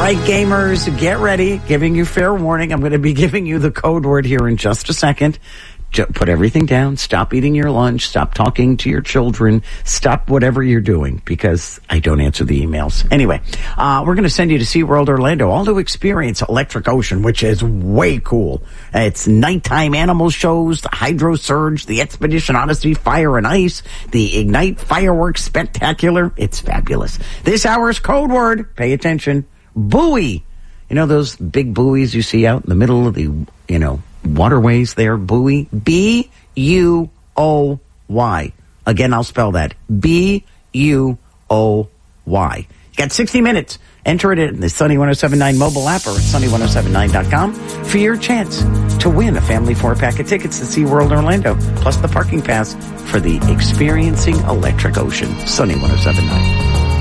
right, gamers, get ready. Giving you fair warning. I'm going to be giving you the code word here in just a second. Put everything down. Stop eating your lunch. Stop talking to your children. Stop whatever you're doing, because I don't answer the emails. Anyway, we're going to send you to SeaWorld Orlando, all to experience Electric Ocean, which is way cool. It's nighttime animal shows, the Hydro Surge, the Expedition Odyssey Fire and Ice, the Ignite Fireworks Spectacular. It's fabulous. This hour's code word, pay attention, buoy. You know those big buoys you see out in the middle of the, waterways there, buoy, B-U-O-Y. Again, I'll spell that, B-U-O-Y. You got 60 minutes. Enter it in the Sunny 107.9 mobile app or at sunny107.9.com for your chance to win a family 4-pack of tickets to SeaWorld Orlando, plus the parking pass for the Experiencing Electric Ocean, Sunny 107.9.